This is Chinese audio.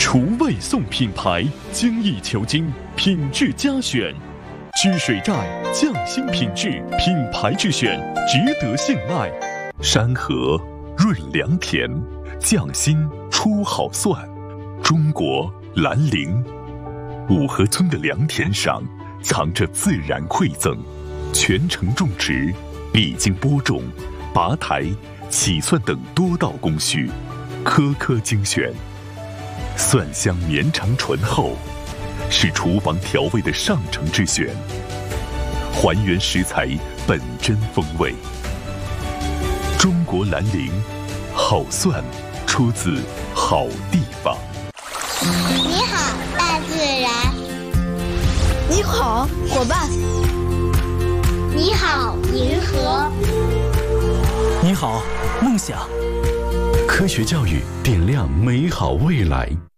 厨味送品牌，精益求精，品质佳选。居水寨匠心品质，品牌之选，值得信赖。山河润良田，匠心出好蒜。中国兰陵，五河村的良田上藏着自然馈赠，全程种植，历经播种、拔台、起蒜等多道工序，颗颗精选。蒜香绵长醇厚，是厨房调味的上乘之选，还原食材本真风味。中国兰陵，好蒜出自好地方。 你好，大自然。 你好，伙伴。 你好，银河。 你好，梦想。 科学教育点亮美好未来。